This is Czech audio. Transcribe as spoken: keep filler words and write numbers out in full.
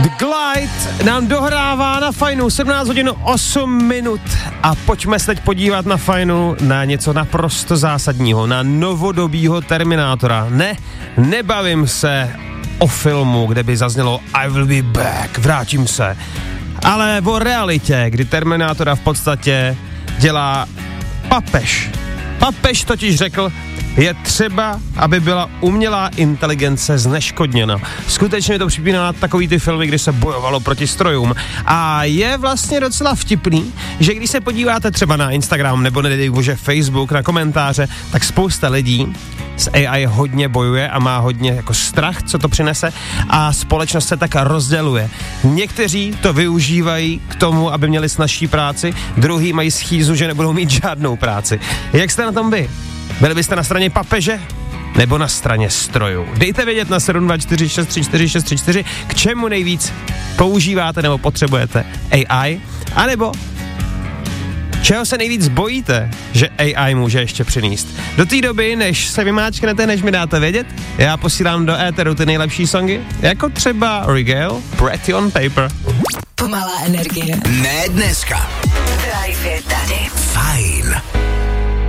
The Glide nám dohrává na Fajnu sedmnáct hodin osm minut a pojďme se teď podívat na Fajnu na něco naprosto zásadního, na novodobího Terminátora. Ne, nebavím se o filmu, kde by zaznělo I will be back, vrátím se, ale o realitě, kdy Terminátora v podstatě dělá papež. Papež totiž řekl, je třeba, aby byla umělá inteligence zneškodněna. Skutečně to připomíná takový ty filmy, kdy se bojovalo proti strojům. A je vlastně docela vtipný, že když se podíváte třeba na Instagram nebo nedej bože Facebook, na komentáře, tak spousta lidí s A I hodně bojuje a má hodně jako strach, co to přinese, a společnost se tak rozděluje. Někteří to využívají k tomu, aby měli snazší práci, druhý mají schýzu, že nebudou mít žádnou práci. Jak jste na tom vy? Byli byste na straně papeže nebo na straně strojů? Dejte vědět na sedm dva čtyři šest tři čtyři šest tři čtyři, k čemu nejvíc používáte nebo potřebujete A I, anebo čeho se nejvíc bojíte, že A I může ještě přinést. Do té doby, než se vymáčknete, než mi dáte vědět, já posílám do éteru ty nejlepší songy, jako třeba Rigel, Pretty on Paper. Pomalá energie. Ne dneska. Drive je tady. Fajn.